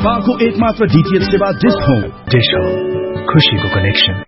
नेपालको एकमात्र डीटीएच सेवा डिश होम। डिश होम, खुशीको कनेक्सन।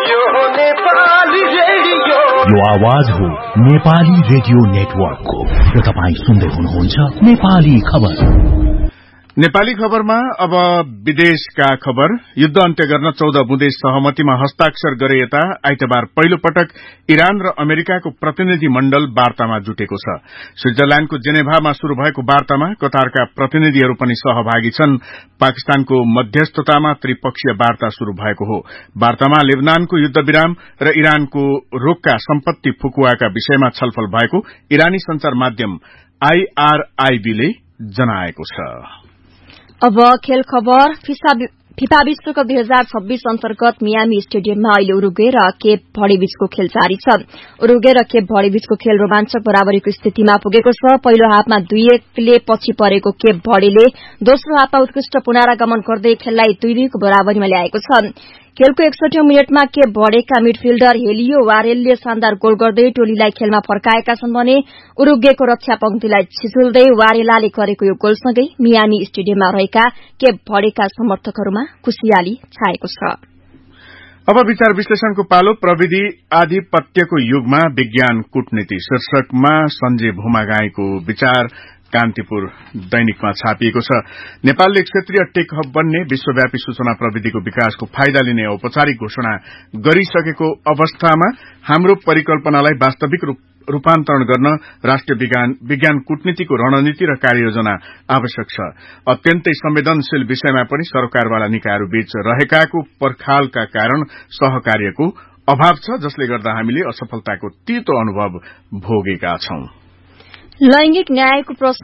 यो आवाज हो नेपाली रेडियो नेटवर्कको र तपाईं सुन्दै हुनुहुन्छ नेपाली खबर। नेपाली खबरमा अब विदेशका खबर। युद्ध अन्त्य गर्न 14 बुँदे सहमतिमा हस्ताक्षर गरे यता आइतबार पहिलो पटक इरान र अमेरिकाको प्रतिनिधि मण्डल वार्तामा जुटेको छ। स्विजरल्याण्डको जेनेभामा शुरू भएको वार्तामा कतारका प्रतिनिधिहरू पनि सहभागी छन्। पाकिस्तानको मध्यस्थतामा त्रिपक्षीय वार्ता शुरू भएको हो। वार्तामा लेबनानको युद्धविराम र इरानको रोकका सम्पत्ति फुकुवाका विषयमा छलफल भएको इरानी संचार माध्यम IRIB ले जनाएको छ। अब खेल खबर। फिफा विश्वकप 2026 अन्तर्गत मियामी स्टेडियममा अहिले उरुग्वे र केप भर्डे बीचको खेल जारी छ। उरुग्वे र केप भर्डे बीचको खेल रोमाञ्चक बराबरीको स्थितिमा पुगेको छ। पहिलो हाफमा 2-1 ले पछि परेको केप भर्डेले दोस्रो हाफमा उत्कृष्ट पुनरागमन गर्दै खेललाई 2-2 को बराबरीमा ल्याएको छ। खेलको 61औं मिनटमा केप भर्डेका मिडफिल्डर हेलियो वारेलले शानदार गोल गर्दै टोलीलाई खेलमा फर्काएका छन् भने उरुग्वेको रक्षा पंक्तिलाई छिचुल्दै वारेलाले गरेको यो गोलसँगै मियामी स्टेडियममा रहेका केप भर्डेका समर्थकहरूमा खुशियाली छाएको छ। अब विचार विश्लेषणको पालो। प्रविधि आधिपत्यको युगमा विज्ञान कूटनीति शीर्षकमा सञ्जय भूमागाईको विचार कान्तिपुर दैनिकमा छापिएको छ। नेपालले क्षेत्रीय टेक हब बन्ने विश्वव्यापी सूचना प्रविधिको विकासको फाइदा लिने औपचारिक घोषणा गरिसकेको अवस्थामा हाम्रो परिकल्पनालाई वास्तविक रूपान्तरण गर्न राष्ट्रिय विज्ञान कूटनीतिको रणनीति र कार्ययोजना आवश्यक छ। अत्यन्तै संवेदनशील विषयमा पनि सरकारवाला निकायहरू बीच रहेकाको पर्खालका कारण सहकार्यको अभाव छ, जसले गर्दा हामीले असफलताको तीतो अनुभव भोगेका छौं। लैंगिक न्यायको प्रश्न